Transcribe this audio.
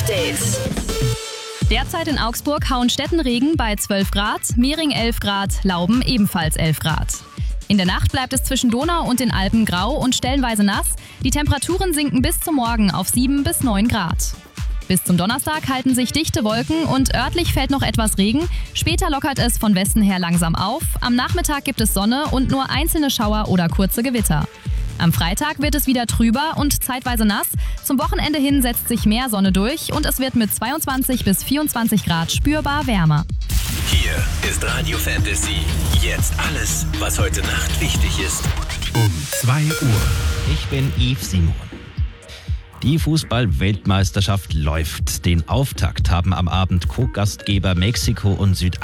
Update. Derzeit in Augsburg Hauenstetten Regen bei 12 Grad, Mehring 11 Grad, Lauben ebenfalls 11 Grad. In der Nacht bleibt es zwischen Donau und den Alpen grau und stellenweise nass. Die Temperaturen sinken bis zum Morgen auf 7 bis 9 Grad. Bis zum Donnerstag halten sich dichte Wolken und örtlich fällt noch etwas Regen. Später lockert es von Westen her langsam auf. Am Nachmittag gibt es Sonne und nur einzelne Schauer oder kurze Gewitter. Am Freitag wird es wieder trüber und zeitweise nass. Zum Wochenende hin setzt sich mehr Sonne durch und es wird mit 22 bis 24 Grad spürbar wärmer. Hier ist Radio Fantasy. Jetzt alles, was heute Nacht wichtig ist. Um 2 Uhr. Ich bin Yves Simon. Die Fußball-Weltmeisterschaft läuft. Den Auftakt haben am Abend Co-Gastgeber Mexiko und